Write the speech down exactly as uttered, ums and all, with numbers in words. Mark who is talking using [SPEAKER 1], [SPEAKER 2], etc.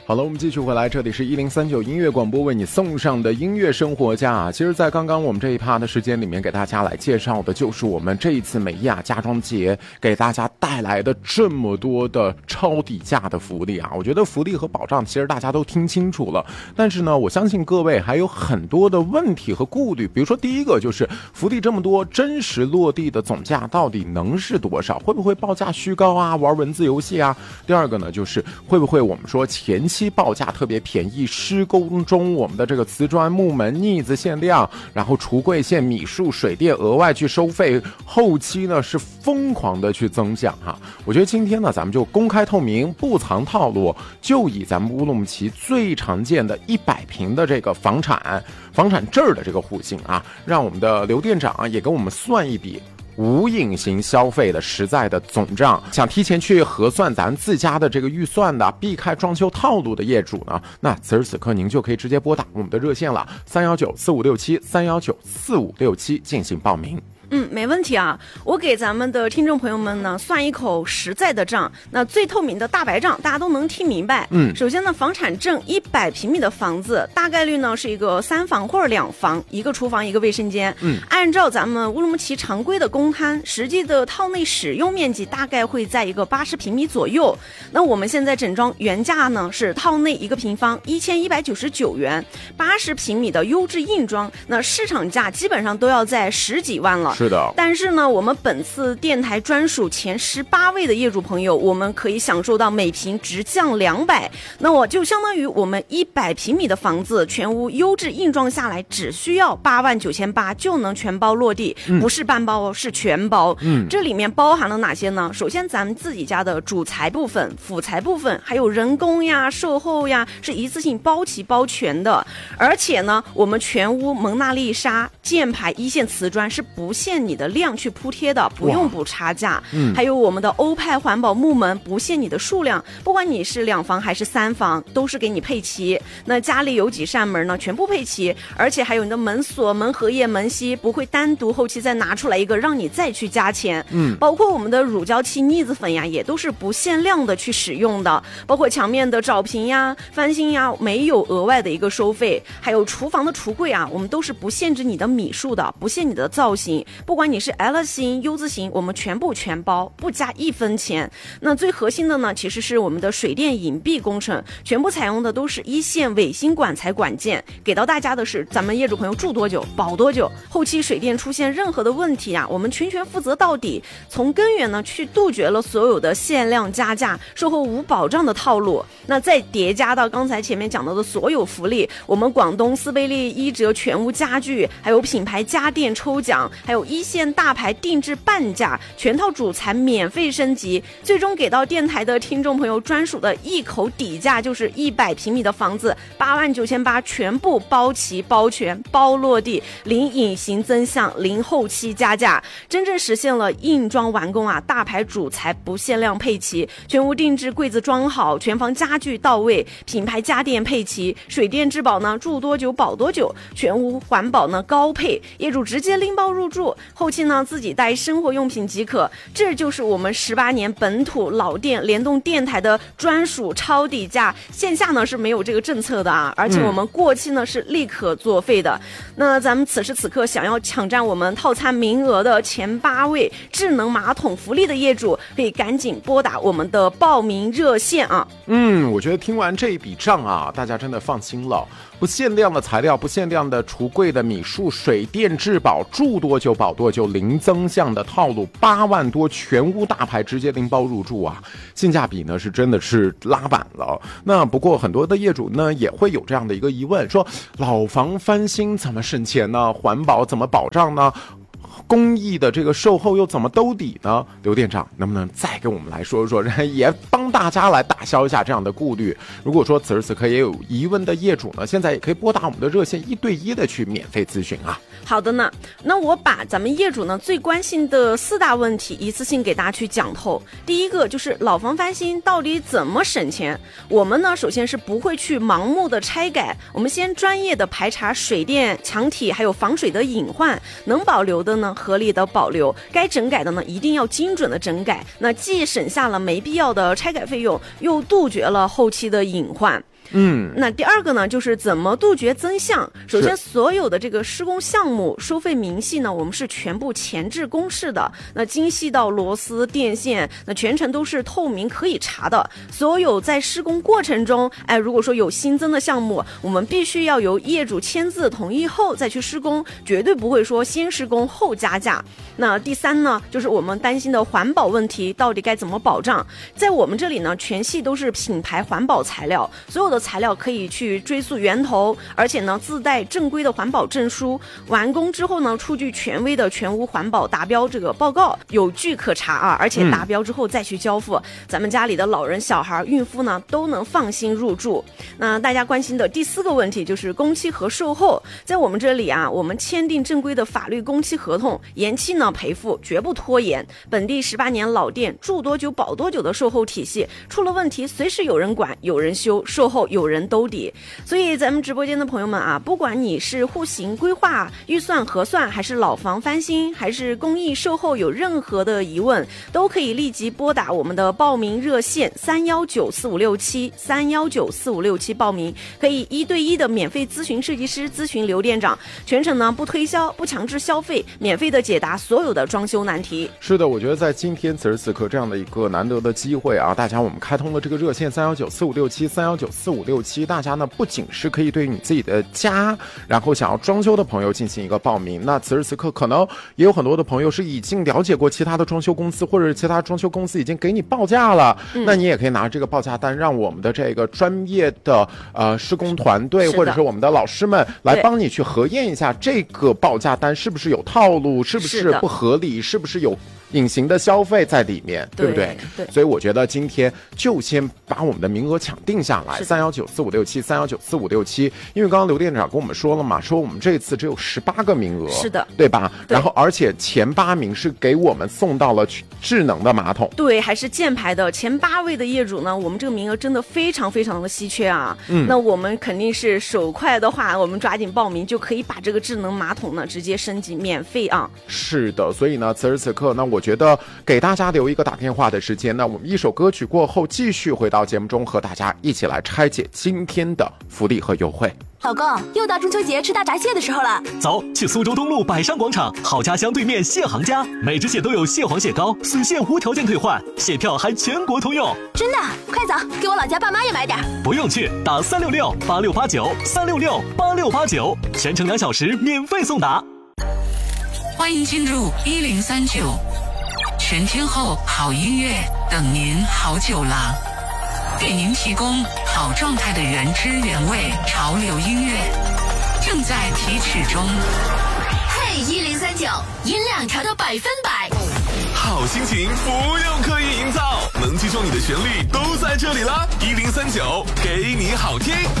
[SPEAKER 1] 好了，我们继续回来，这里是一零三九音乐广播为你送上的音乐生活家。其实在刚刚我们这一趴的时间里面，给大家来介绍的就是我们这一次美亚家装节给大家带来的这么多的超底价的福利啊。我觉得福利和保障其实大家都听清楚了，但是呢，我相信各位还有很多的问题和顾虑。比如说第一个就是福利这么多，真实落地的总价到底能是多少？会不会报价虚高啊，玩文字游戏啊？第二个呢，就是会不会我们说前期报价特别便宜，施工中我们的这个瓷砖、木门、腻子限量，然后橱柜线、米数、水电额外去收费，后期呢是疯狂的去增奖哈。我觉得今天呢，咱们就公开透明，不藏套路，就以咱们乌鲁木齐最常见的一百平的这个房产房产证的这个户型啊，让我们的刘店长也跟我们算一笔无隐形消费的实在的总账。想提前去核算咱自家的这个预算的，避开装修套路的业主呢，那此时此刻您就可以直接拨打我们的热线了，三幺九四五六七三幺九四五六七进行报名。
[SPEAKER 2] 嗯，没问题啊。我给咱们的听众朋友们呢算一口实在的账，那最透明的大白账，大家都能听明白。嗯，首先呢，房产证一百平米的房子，大概率呢是一个三房或者两房，一个厨房一个卫生间。嗯，按照咱们乌鲁木齐常规的公摊，实际的套内使用面积大概会在一个八十平米左右。那我们现在整装原价呢是套内一个平方一千一百九十九元，八十平米的优质硬装，那市场价基本上都要在十几万了。
[SPEAKER 1] 是的，
[SPEAKER 2] 但是呢，我们本次电台专属前十八位的业主朋友，我们可以享受到每平直降两百，那我就相当于我们一百平米的房子全屋优质硬装下来，只需要八万九千八就能全包落地，嗯、不是半包哦，是全包。嗯，这里面包含了哪些呢？首先，咱们自己家的主材部分、辅材部分，还有人工呀、售后呀，是一次性包齐包全的。而且呢，我们全屋蒙娜丽莎箭牌一线瓷砖是不限你的量去铺贴的，不用补差价。嗯，还有我们的欧派环保木门不限你的数量，不管你是两房还是三房，都是给你配齐。那家里有几扇门呢，全部配齐，而且还有你的门锁、门荷叶、门吸，不会单独后期再拿出来一个让你再去加钱。嗯，包括我们的乳胶漆、腻子粉呀，也都是不限量的去使用的，包括墙面的找平呀、翻新呀，没有额外的一个收费。还有厨房的橱柜啊，我们都是不限制你的米数的，不限你的造型，不管你是 L 型、U 字型，我们全部全包，不加一分钱。那最核心的呢，其实是我们的水电隐蔽工程，全部采用的都是一线卫星管材管件，给到大家的是咱们业主朋友住多久保多久，后期水电出现任何的问题啊，我们全权负责到底，从根源呢去杜绝了所有的限量加价、售后无保障的套路。那再叠加到刚才前面讲到的所有福利，我们广东斯贝利一折全屋家具，还有品牌家电抽奖，还有一线大牌定制半价，全套主材免费升级，最终给到电台的听众朋友专属的一口底价，就是一百平米的房子八万九千八，全部包齐包全包落地，零隐形增项，零后期加价，真正实现了硬装完工啊，大牌主材不限量配齐，全屋定制柜子装好，全房家具到位，品牌家电配齐，水电质保呢住多久保多久，全屋环保呢高配，业主直接拎包入住，后期呢自己带生活用品即可。这就是我们十八年本土老店联动电台的专属超底价，线下呢是没有这个政策的啊，而且我们过期呢是立刻作废的。嗯、那咱们此时此刻想要抢占我们套餐名额的前八位智能马桶福利的业主，可以赶紧拨打我们的报名热线啊。
[SPEAKER 1] 嗯，我觉得听完这一笔账啊，大家真的放心了。不限量的材料，不限量的橱柜的米数，水电质保，住多久保多久，零增项的套路，八万多全屋大牌直接拎包入住啊，性价比呢是真的是拉板了。那不过很多的业主呢也会有这样的一个疑问，说老房翻新怎么省钱呢？环保怎么保障呢？公益的这个售后又怎么兜底呢？刘店长能不能再跟我们来说说，也帮大家来打消一下这样的顾虑？如果说此时此刻也有疑问的业主呢，现在也可以拨打我们的热线一对一的去免费咨询啊。
[SPEAKER 2] 好的呢，那我把咱们业主呢最关心的四大问题一次性给大家去讲透。第一个就是老房翻新到底怎么省钱？我们呢首先是不会去盲目的拆改，我们先专业的排查水电、墙体还有防水的隐患，能保留的呢合理的保留，该整改的呢一定要精准的整改，那既省下了没必要的拆改费用，又杜绝了后期的隐患。
[SPEAKER 1] 嗯，
[SPEAKER 2] 那第二个呢，就是怎么杜绝增项。首先，所有的这个施工项目收费明细呢，我们是全部前置公示的。那精细到螺丝、电线，那全程都是透明可以查的。所有在施工过程中，哎，如果说有新增的项目，我们必须要由业主签字同意后再去施工，绝对不会说先施工后加价。那第三呢，就是我们担心的环保问题到底该怎么保障？在我们这里呢，全系都是品牌环保材料，所有的材料可以去追溯源头，而且呢自带正规的环保证书，完工之后呢出具权威的全屋环保达标这个报告，有据可查啊，而且达标之后再去交付，嗯、咱们家里的老人、小孩、孕妇呢都能放心入住。那大家关心的第四个问题就是工期和售后，在我们这里啊，我们签订正规的法律工期合同，延期呢赔付，绝不拖延。本地十八年老店住多久保多久的售后体系，出了问题随时有人管，有人修，售后有人兜底。所以咱们直播间的朋友们啊，不管你是户型规划、预算核算，还是老房翻新，还是公益售后，有任何的疑问，都可以立即拨打我们的报名热线三幺九四五六七三幺九四五六七报名，可以一对一的免费咨询设计师，咨询刘店长，全程呢不推销，不强制消费，免费的解答所有的装修难题。
[SPEAKER 1] 是的，我觉得在今天此时此刻这样的一个难得的机会啊，大家我们开通了这个热线三幺九四五六七三幺九四五六七，大家呢不仅是可以对于你自己的家，然后想要装修的朋友进行一个报名，那此时此刻可能也有很多的朋友是已经了解过其他的装修公司，或者是其他装修公司已经给你报价了，嗯、那你也可以拿这个报价单，让我们的这个专业的呃施工团队或者是我们的老师们来帮你去核验一下这个报价单是不是有套路，是不是不合理，是不是有隐形的消费在里面， 对, 对不对？
[SPEAKER 2] 对。
[SPEAKER 1] 所以我觉得今天就先把我们的名额抢定下来，三幺九四五六七三幺九四五六七。因为刚刚刘店长跟我们说了嘛，说我们这次只有十八个名额，
[SPEAKER 2] 是的，
[SPEAKER 1] 对吧？
[SPEAKER 2] 对，
[SPEAKER 1] 然后而且前八名是给我们送到了智能的马桶，
[SPEAKER 2] 对，还是箭牌的前八位的业主呢，我们这个名额真的非常非常的稀缺啊。嗯，那我们肯定是手快的话，我们抓紧报名就可以把这个智能马桶呢直接升级，免费啊。
[SPEAKER 1] 是的，所以呢，此时此刻呢，我觉得给大家留一个打电话的时间，那我们一首歌曲过后，继续回到节目中，和大家一起来拆解今天的福利和优惠。
[SPEAKER 3] 老公，又到中秋节吃大闸蟹的时候了，
[SPEAKER 4] 走，去苏州东路百上广场好家乡对面蟹行家，每只蟹都有蟹黄蟹膏，死蟹无条件退换，蟹票还全国通用。
[SPEAKER 3] 真的？快走，给我老家爸妈也买点。
[SPEAKER 4] 不用去，打三六六八六八九三六六八六八九，全程两小时免费送达。
[SPEAKER 5] 欢迎进入一零三九，全天候好音乐等您好久了，给您提供好状态的原汁原味潮流音乐，正在提取中。
[SPEAKER 3] 嘿，一零三九，音量调到百分百，
[SPEAKER 6] 好心情不用刻意营造，能击中你的旋律都在这里啦！一零三九，给你好听。